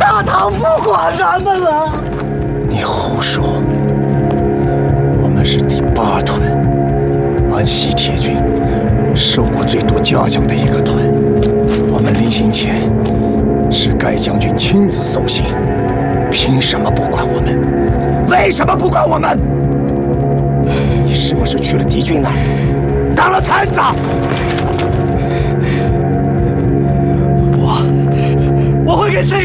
大唐不管咱们了。 你胡说！我们是第8团，安西铁军，受过最多嘉奖的一个团。我们临行前是盖将军亲自送行，凭什么不管我们？为什么不管我们？你是不是去了敌军那儿，当了探子？ 我会给自己